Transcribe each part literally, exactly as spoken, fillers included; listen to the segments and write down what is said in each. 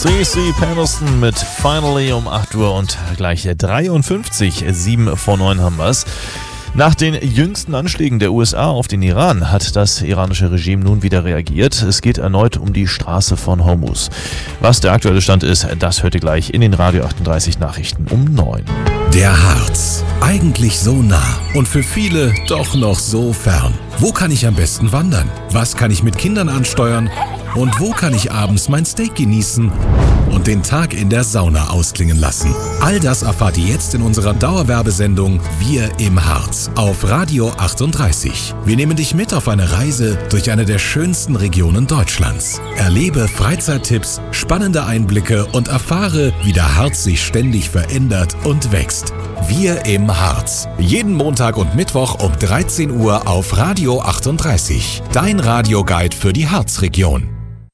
C C Patterson mit Finally um acht Uhr und gleich dreiundfünfzig, sieben vor neun haben wir es. Nach den jüngsten Anschlägen der U S A auf den Iran hat das iranische Regime nun wieder reagiert. Es geht erneut um die Straße von Hormuz. Was der aktuelle Stand ist, das hört ihr gleich in den Radio achtunddreißig Nachrichten um neun. Der Harz. Eigentlich so nah und für viele doch noch so fern. Wo kann ich am besten wandern? Was kann ich mit Kindern ansteuern? Und wo kann ich abends mein Steak genießen und den Tag in der Sauna ausklingen lassen? All das erfahrt ihr jetzt in unserer Dauerwerbesendung Wir im Harz auf Radio achtunddreißig. Wir nehmen dich mit auf eine Reise durch eine der schönsten Regionen Deutschlands. Erlebe Freizeittipps, spannende Einblicke und erfahre, wie der Harz sich ständig verändert und wächst. Wir im Harz. Jeden Montag und Mittwoch um dreizehn Uhr auf Radio achtunddreißig. Dein Radioguide für die Harzregion.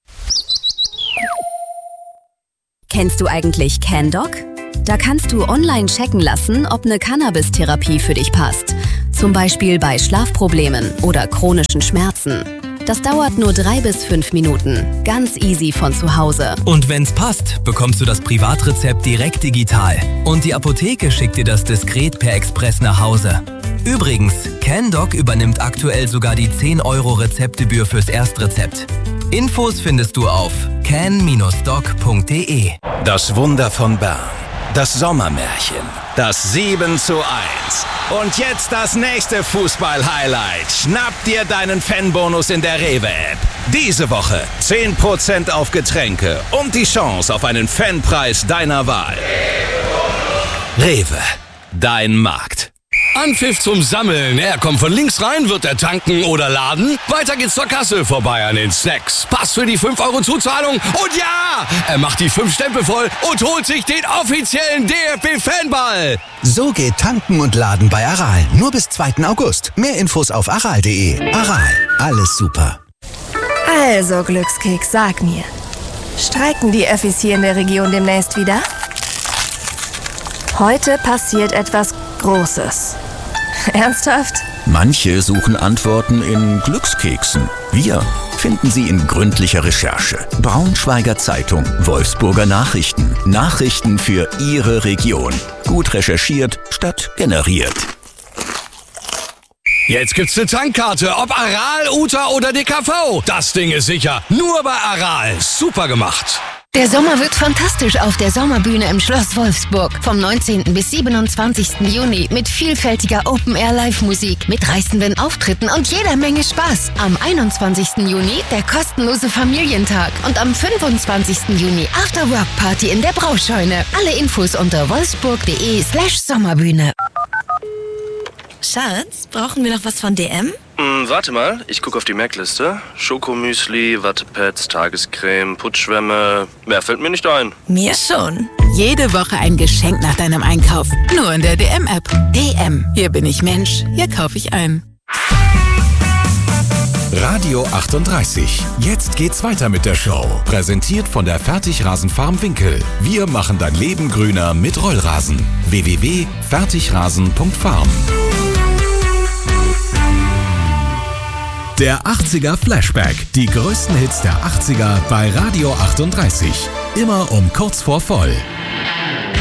Kennst du eigentlich CanDoc? Da kannst du online checken lassen, ob eine Cannabis-Therapie für dich passt. Zum Beispiel bei Schlafproblemen oder chronischen Schmerzen. Das dauert nur drei bis fünf Minuten. Ganz easy von zu Hause. Und wenn's passt, bekommst du das Privatrezept direkt digital. Und die Apotheke schickt dir das diskret per Express nach Hause. Übrigens, CanDoc übernimmt aktuell sogar die zehn Euro Rezeptgebühr fürs Erstrezept. Infos findest du auf can Bindestrich doc punkt de. Das Wunder von Bern. Das Sommermärchen. Das sieben zu eins. Und jetzt das nächste Fußball-Highlight. Schnapp dir deinen Fanbonus in der Rewe-App. Diese Woche zehn Prozent auf Getränke und die Chance auf einen Fanpreis deiner Wahl. Rewe, dein Markt. Anpfiff zum Sammeln. Er kommt von links rein, wird er tanken oder laden. Weiter geht's zur Kasse, vorbei an den Snacks. Pass für die fünf Euro Zuzahlung. Und ja, er macht die fünf Stempel voll und holt sich den offiziellen D F B-Fanball. So geht tanken und laden bei Aral. Nur bis zweiten August. Mehr Infos auf aral punkt de. Aral, alles super. Also, Glückskeks, sag mir. Streiken die Öffis hier in der Region demnächst wieder? Heute passiert etwas Großes. Ernsthaft? Manche suchen Antworten in Glückskeksen. Wir finden sie in gründlicher Recherche. Braunschweiger Zeitung, Wolfsburger Nachrichten. Nachrichten für Ihre Region. Gut recherchiert statt generiert. Jetzt gibt's eine Tankkarte, ob Aral, Uta oder D K V. Das Ding ist sicher. Nur bei Aral. Super gemacht. Der Sommer wird fantastisch auf der Sommerbühne im Schloss Wolfsburg. Vom neunzehnten bis siebenundzwanzigsten Juni mit vielfältiger Open-Air-Live-Musik, mit reißenden Auftritten und jeder Menge Spaß. Am einundzwanzigsten Juni der kostenlose Familientag und am fünfundzwanzigsten Juni After-Work-Party in der Brauscheune. Alle Infos unter wolfsburg punkt de slash Sommerbühne. Schatz, brauchen wir noch was von D M? Hm, warte mal, ich gucke auf die Merkliste. Schokomüsli, Wattepads, Tagescreme, Putzschwämme. Mehr fällt mir nicht ein. Mir schon. Jede Woche ein Geschenk nach deinem Einkauf. Nur in der D M-App. D M. Hier bin ich Mensch. Hier kaufe ich ein. Radio achtunddreißig. Jetzt geht's weiter mit der Show. Präsentiert von der Fertigrasenfarm Winkel. Wir machen dein Leben grüner mit Rollrasen. w w w punkt fertigrasen punkt farm. Der achtziger Flashback. Die größten Hits der achtziger bei Radio achtunddreißig. Immer um kurz vor voll.